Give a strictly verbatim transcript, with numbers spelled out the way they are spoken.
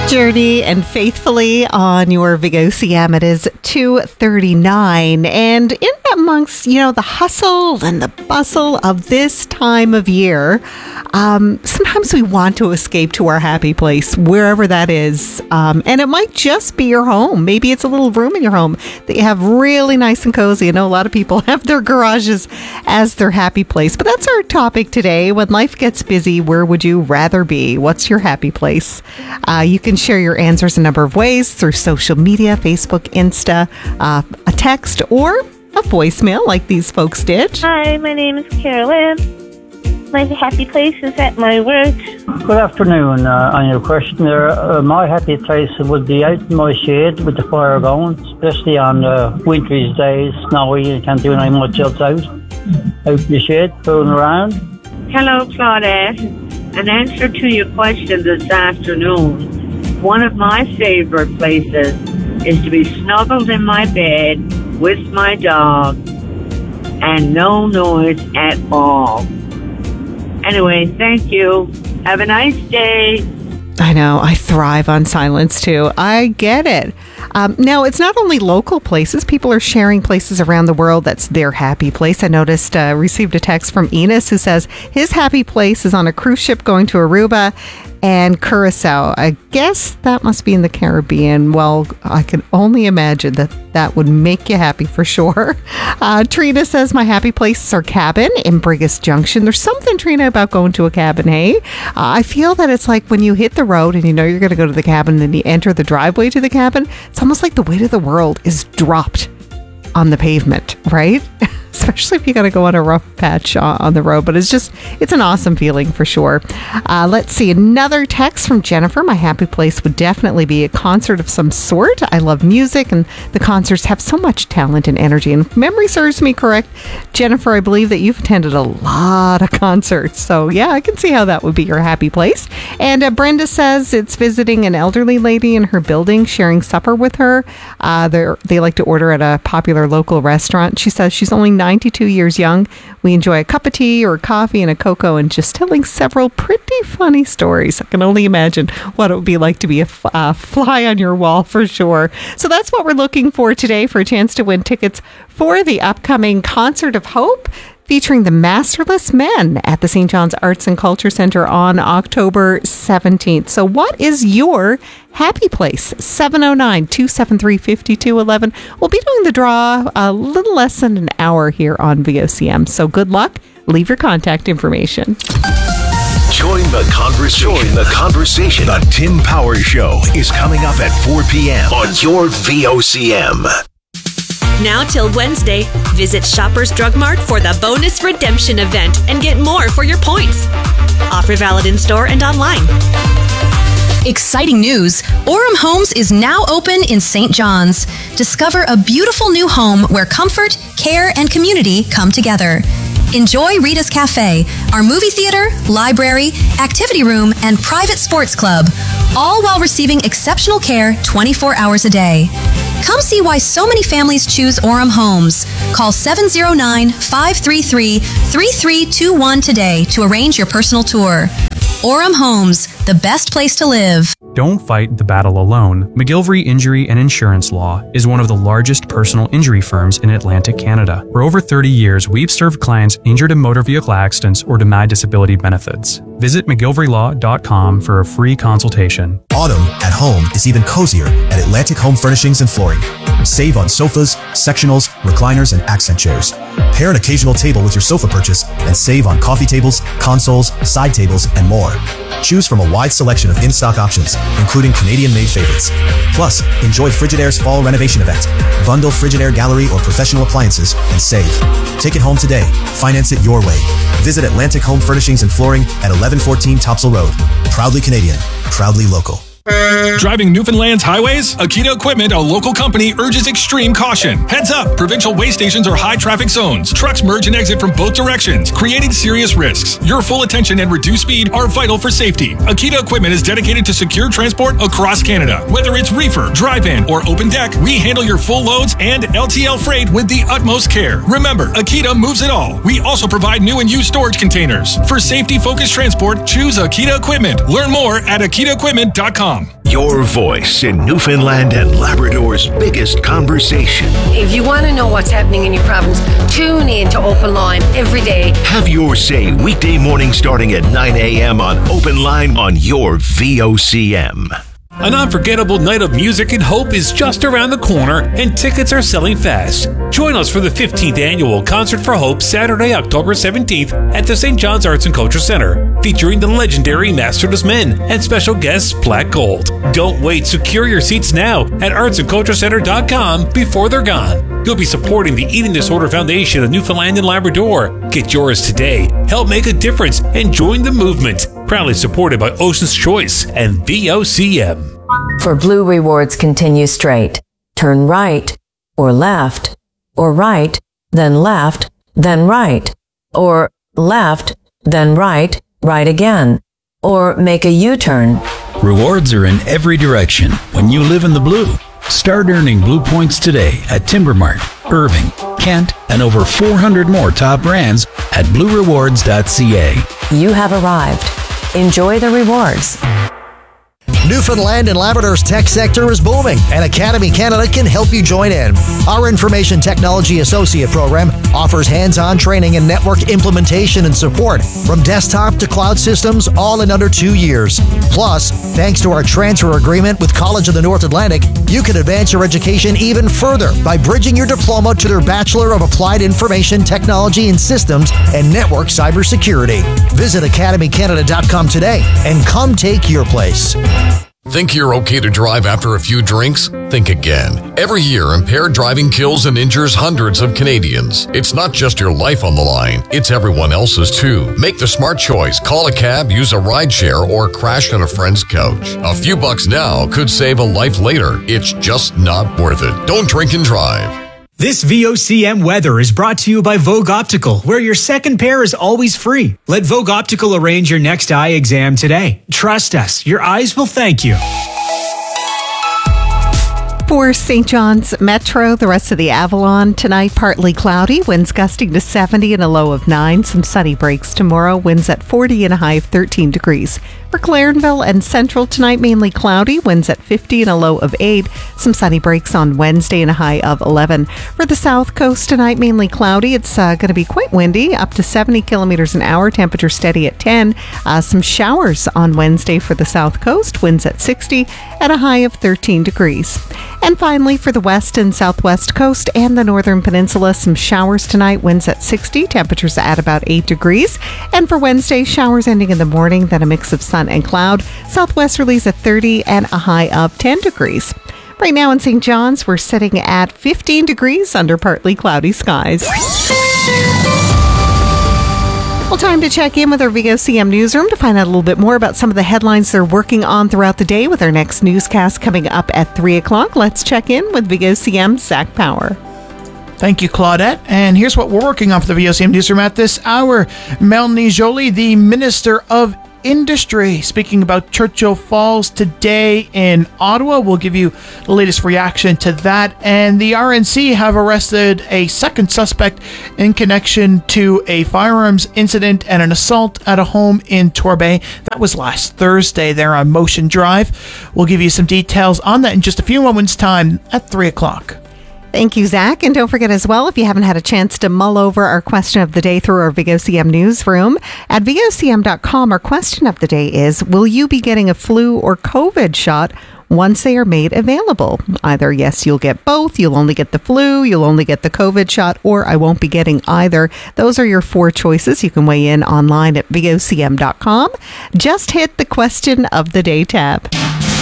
Journey and Faithfully on your V O C M. It is two thirty-nine, and in amongst, you know, the hustle and the bustle of this time of year, um, sometimes we want to escape to our happy place, wherever that is. Um, and it might just be your home. Maybe it's a little room in your home that you have really nice and cozy. I know a lot of people have their garages as their happy place, but that's our topic today. When life gets busy, where would you rather be? What's your happy place? Uh, you can share your answers a number of ways through social media, Facebook, Insta, uh, a text, or a voicemail like these folks did. Hi, my name is Carolyn. My happy place is at my work. Good afternoon. Uh, on your question there, uh, my happy place would be out in my shade with the fire going, especially on uh, wintry days, snowy, you can't do any much else out. Out in the shade, fooling around. Hello, Claudette. An answer to your question this afternoon, one of my favorite places is to be snuggled in my bed with my dog and no noise at all. Anyway, thank you. Have a nice day. I know. I thrive on silence, too. I get it. Um, now, it's not only local places. People are sharing places around the world that's their happy place. I noticed, uh, received a text from Enos who says his happy place is on a cruise ship going to Aruba and Curacao. I guess that must be in the Caribbean. Well, I can only imagine that that would make you happy for sure. Uh, Trina says, my happy place is our cabin in Brigus Junction. There's something, Trina, about going to a cabin, hey? Uh, I feel that it's like when you hit the road and you know you're going to go to the cabin and then you enter the driveway to the cabin, it's almost like the weight of the world is dropped on the pavement, right? Especially if you got to go on a rough patch on the road. But it's just, it's an awesome feeling for sure. Uh, let's see. Another text from Jennifer. My happy place would definitely be a concert of some sort. I love music, and the concerts have so much talent and energy. And if memory serves me correct, Jennifer, I believe that you've attended a lot of concerts. So yeah, I can see how that would be your happy place. And uh, Brenda says it's visiting an elderly lady in her building, sharing supper with her. Uh, they like to order at a popular local restaurant. She says she's only ninety-two years young. We enjoy a cup of tea or coffee and a cocoa and just telling several pretty funny stories. I can only imagine what it would be like to be a f- uh, fly on your wall for sure. So that's what we're looking for today, for a chance to win tickets for the upcoming Concert of Hope, featuring the Masterless Men at the Saint John's Arts and Culture Centre on October seventeenth. So what is your happy place? seven oh nine, two seven three, five two one one. We'll be doing the draw a little less than an hour here on V O C M. So good luck. Leave your contact information. Join the conversation. Join the conversation. The Tim Power Show is coming up at four p.m. on your V O C M. Now till Wednesday, visit Shoppers Drug Mart for the bonus redemption event and get more for your points. Offer valid in store and online. Exciting news! Orem Homes is now open in Saint John's. Discover a beautiful new home where comfort, care, and community come together. Enjoy Rita's Cafe, our movie theater, library, activity room, and private sports club, all while receiving exceptional care twenty-four hours a day. Come see why so many families choose Orem Homes. Call seven oh nine, five three three, three three two one today to arrange your personal tour. Orem Homes, the best place to live. Don't fight the battle alone. McGilvery Injury and Insurance Law is one of the largest personal injury firms in Atlantic Canada. For over thirty years, we've served clients injured in motor vehicle accidents or denied disability benefits. Visit mcgilvery law dot com for a free consultation. Autumn at home is even cozier at Atlantic Home Furnishings and Flooring. Save on sofas, sectionals, recliners, and accent chairs. Pair an occasional table with your sofa purchase and save on coffee tables, consoles, side tables, and more. Choose from a wide selection of in-stock options, including Canadian-made favorites. Plus, enjoy Frigidaire's fall renovation event. Bundle Frigidaire Gallery or professional appliances and save. Take it home today. Finance it your way. Visit Atlantic Home Furnishings and Flooring at eleven fourteen Topsail Road. Proudly Canadian. Proudly local. Driving Newfoundland's highways? Akita Equipment, a local company, urges extreme caution. Heads up! Provincial way stations are high traffic zones. Trucks merge and exit from both directions, creating serious risks. Your full attention and reduced speed are vital for safety. Akita Equipment is dedicated to secure transport across Canada. Whether it's reefer, drive-in, or open deck, we handle your full loads and L T L freight with the utmost care. Remember, Akita moves it all. We also provide new and used storage containers. For safety-focused transport, choose Akita Equipment. Learn more at akita equipment dot com. com. Your voice in Newfoundland and Labrador's biggest conversation. If you want to know what's happening in your province, tune in to Open Line every day. Have your say weekday morning starting at nine a.m. on Open Line on your V O C M. An unforgettable night of music and hope is just around the corner, and tickets are selling fast. Join us for the fifteenth Annual Concert for Hope, Saturday, October seventeenth at the Saint John's Arts and Culture Center, featuring the legendary Masterless Men and special guests Black Gold. Don't wait. Secure your seats now at arts and culture center dot com before they're gone. You'll be supporting the Eating Disorder Foundation of Newfoundland and Labrador. Get yours today. Help make a difference and join the movement. Proudly supported by Ocean's Choice and V O C M. For Blue Rewards, continue straight. Turn right, or left, or right, then left, then right, or left, then right, right again, or make a U-turn. Rewards are in every direction when you live in the blue. Start earning Blue Points today at Timbermart, Irving, Kent, and over four hundred more top brands at blue rewards dot c a. You have arrived. Enjoy the rewards. Newfoundland and Labrador's tech sector is booming, and Academy Canada can help you join in. Our Information Technology Associate Program offers hands-on training in network implementation and support, from desktop to cloud systems, all in under two years. Plus, thanks to our transfer agreement with College of the North Atlantic, you can advance your education even further by bridging your diploma to their Bachelor of Applied Information Technology in Systems and Network Cybersecurity. Visit academy canada dot com today and come take your place. Think you're okay to drive after a few drinks? Think again. Every year, impaired driving kills and injures hundreds of Canadians. It's not just your life on the line, it's everyone else's too. Make the smart choice. Call a cab, use a rideshare, or crash on a friend's couch. A few bucks now could save a life later. It's just not worth it. Don't drink and drive. This V O C M weather is brought to you by Vogue Optical, where your second pair is always free. Let Vogue Optical arrange your next eye exam today. Trust us, your eyes will thank you. For Saint John's Metro, the rest of the Avalon, tonight partly cloudy, winds gusting to seventy and a low of nine. Some sunny breaks tomorrow, winds at forty and a high of thirteen degrees. For Clarenville and Central tonight, mainly cloudy, winds at fifty and a low of eight. Some sunny breaks on Wednesday and a high of eleven. For the South Coast tonight, mainly cloudy. It's uh, going to be quite windy, up to seventy kilometers an hour, temperature steady at ten. Uh, some showers on Wednesday for the South Coast, winds at sixty and a high of thirteen degrees. And finally, for the West and Southwest Coast and the Northern Peninsula, some showers tonight, winds at sixty, temperatures at about eight degrees. And for Wednesday, showers ending in the morning, then a mix of sun and cloud. Southwesterlies at thirty and a high of ten degrees. Right now in Saint John's, we're sitting at fifteen degrees under partly cloudy skies. Well, time to check in with our V O C M newsroom to find out a little bit more about some of the headlines they're working on throughout the day with our next newscast coming up at three o'clock. Let's check in with V O C M's Zach Power. Thank you, Claudette. And here's what we're working on for the V O C M newsroom at this hour. Melanie Joly, the Minister of Industry, speaking about Churchill Falls today in Ottawa. We'll give you the latest reaction to that. And the R N C have arrested a second suspect in connection to a firearms incident and an assault at a home in Torbay. That was last Thursday there on Motion Drive. We'll give you some details on that in just a few moments' time at three o'clock. Thank you, Zach. And don't forget as well, if you haven't had a chance to mull over our question of the day through our V O C M newsroom, at V O C M dot com, our question of the day is, will you be getting a flu or COVID shot once they are made available? Either yes, you'll get both, you'll only get the flu, you'll only get the COVID shot, or I won't be getting either. Those are your four choices. You can weigh in online at V O C M dot com. Just hit the question of the day tab.